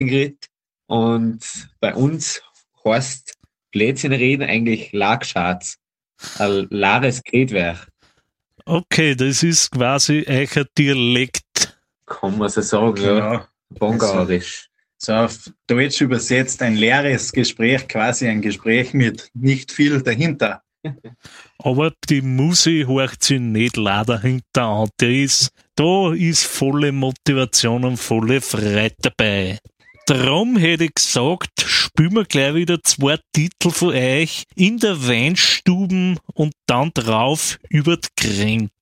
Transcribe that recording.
Ingrid. Und bei uns heißt Blödsinn reden eigentlich Lagschatz. Ein lares Gretwerk. Okay, das ist quasi euer Dialekt. Kann man so sagen, Genau. ja. Bongarisch. So auf Deutsch übersetzt ein leeres Gespräch, quasi ein Gespräch mit nicht viel dahinter. Aber die Musi horcht sich nicht leider hinter an. Da ist volle Motivation und volle Freude dabei. Darum hätte ich gesagt, spielen wir gleich wieder 2 Titel von euch in der Weinstuben und dann drauf über die Grenze.